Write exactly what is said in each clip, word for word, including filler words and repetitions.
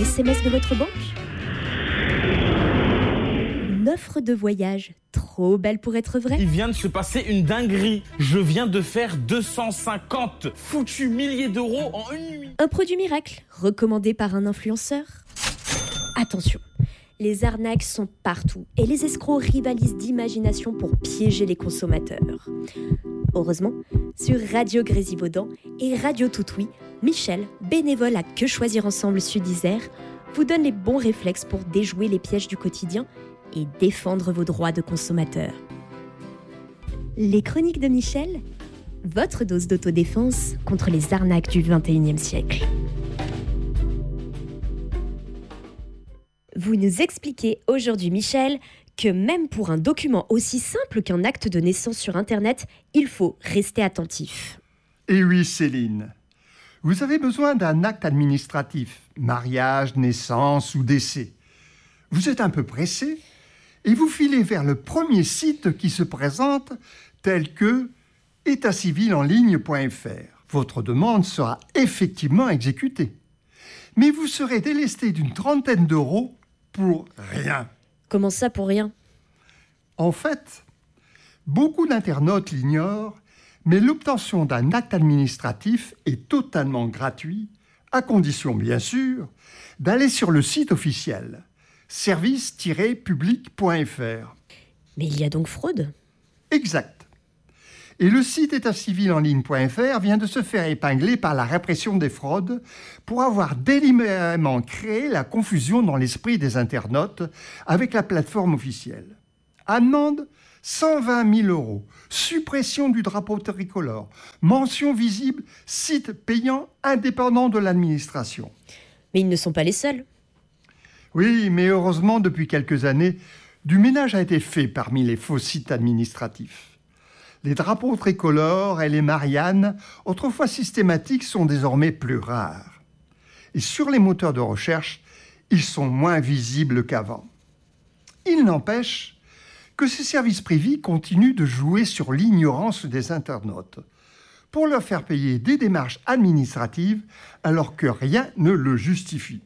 S M S de votre banque ? Une offre de voyage trop belle pour être vraie ? Il vient de se passer une dinguerie. Je viens de faire deux cent cinquante foutus milliers d'euros en une nuit. Un produit miracle recommandé par un influenceur ? Attention, les arnaques sont partout et les escrocs rivalisent d'imagination pour piéger les consommateurs. Heureusement, sur Radio Grésivaudan et Radio Toutoui, Michel, bénévole à Que Choisir Ensemble Sud-Isère, vous donne les bons réflexes pour déjouer les pièges du quotidien et défendre vos droits de consommateur. Les chroniques de Michel, votre dose d'autodéfense contre les arnaques du vingt et unième siècle. Vous nous expliquez aujourd'hui, Michel, que même pour un document aussi simple qu'un acte de naissance sur Internet, il faut rester attentif. Et oui, Céline. Vous avez besoin d'un acte administratif, mariage, naissance ou décès. Vous êtes un peu pressé et vous filez vers le premier site qui se présente, tel que état civil en ligne point f r. Votre demande sera effectivement exécutée. Mais vous serez délesté d'une trentaine d'euros pour rien. Comment ça pour rien ? En fait, beaucoup d'internautes l'ignorent, mais l'obtention d'un acte administratif est totalement gratuit, à condition bien sûr d'aller sur le site officiel service tiret public point f r. Mais il y a donc fraude ? Exact. Et le site état civil en ligne point f r vient de se faire épingler par la répression des fraudes pour avoir délibérément créé la confusion dans l'esprit des internautes avec la plateforme officielle. Amende cent vingt mille euros, suppression du drapeau tricolore, mention visible, site payant indépendant de l'administration. Mais ils ne sont pas les seuls. Oui, mais heureusement, depuis quelques années, du ménage a été fait parmi les faux sites administratifs. Les drapeaux tricolores et les Mariannes, autrefois systématiques, sont désormais plus rares. Et sur les moteurs de recherche, ils sont moins visibles qu'avant. Il n'empêche que ces services privés continuent de jouer sur l'ignorance des internautes pour leur faire payer des démarches administratives alors que rien ne le justifie.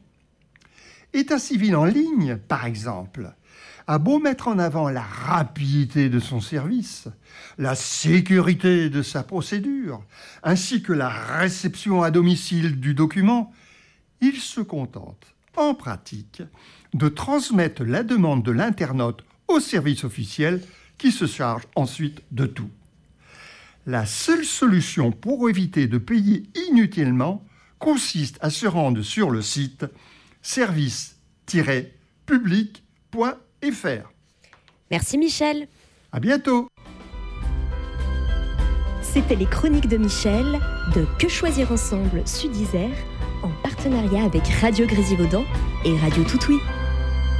État civil en ligne, par exemple, a beau mettre en avant la rapidité de son service, la sécurité de sa procédure, ainsi que la réception à domicile du document, il se contente, en pratique, de transmettre la demande de l'internaute au service officiel qui se charge ensuite de tout. La seule solution pour éviter de payer inutilement consiste à se rendre sur le site service tiret public point f r. Merci Michel. À bientôt. C'était les chroniques de Michel de Que Choisir Ensemble Sud-Isère en partenariat avec Radio Grésivaudan et Radio Toutoui.